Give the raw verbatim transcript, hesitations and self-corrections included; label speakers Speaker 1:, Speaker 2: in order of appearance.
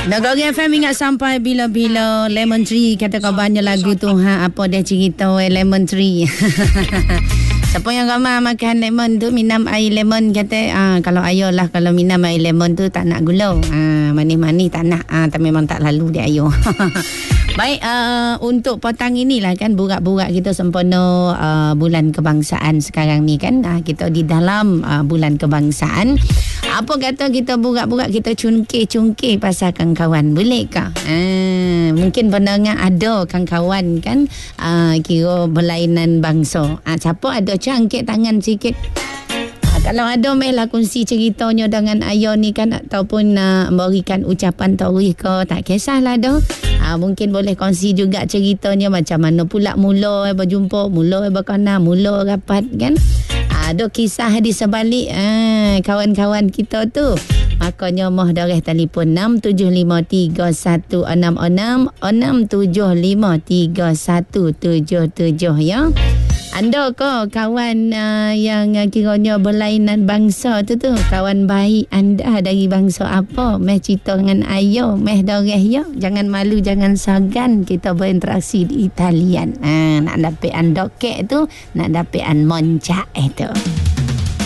Speaker 1: Negara F M ingat sampai bila-bila. Lemon Tree kata kabarnya lagu tu ha, apa dia cerita eh, Lemon Tree. Siapa yang ramai makan lemon tu, minum air lemon kata ah, kalau ayo lah kalau minum air lemon tu tak nak gula. Ah, manis-manis tak nak. Ah, tak, memang tak lalu dia ayo. Baik, uh, untuk petang inilah kan burak-burak kita sempena uh, bulan kebangsaan sekarang ni kan. Uh, kita di dalam uh, bulan kebangsaan. Apa kata kita burak-burak, kita cungkir-cungkir pasal kawan-kawan. Boleh ke? Uh, mungkin pendengar ada kawan-kawan kan uh, kira berlainan bangsa. Uh, siapa ada cangkit tangan sikit? Kalau ada mehlah kongsi ceritanya dengan ayah ni kan, ataupun nak uh, memberikan ucapan taurih ke, tak kisahlah dah. Uh, mungkin boleh kongsi juga ceritanya macam mana pula mula eh, berjumpa, mula eh, berkenal, mula rapat kan. Uh, ada kisah di sebalik uh, kawan-kawan kita tu. Makanya moh darah telefon enam tujuh lima tiga satu enam enam enam tujuh lima tiga satu tujuh tujuh ya. Anda ke kawan uh, yang uh, kiranya berlainan bangsa tu tu, kawan baik anda dari bangsa apa? Meh cerita dengan ayah, meh darah ya. Jangan malu, jangan segan kita berinteraksi di Italian. Ha, nak dapat an dokek tu, nak dapat an moncak itu.